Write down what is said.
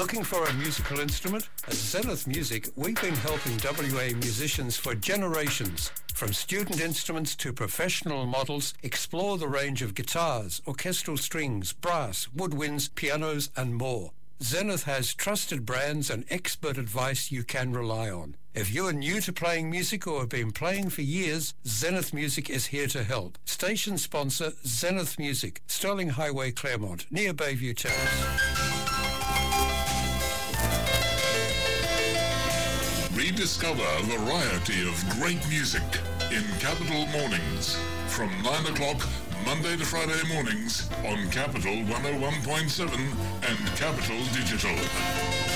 Looking for a musical instrument? At Zenith Music, we've been helping WA musicians for generations. From student instruments to professional models, explore the range of guitars, orchestral strings, brass, woodwinds, pianos and more. Zenith has trusted brands and expert advice you can rely on. If you are new to playing music or have been playing for years, Zenith Music is here to help. Station sponsor Zenith Music, Sterling Highway, Claremont, near Bayview Terrace. Rediscover a variety of great music in Capital Mornings from 9 o'clock Monday to Friday mornings on Capital 101.7 and Capital Digital.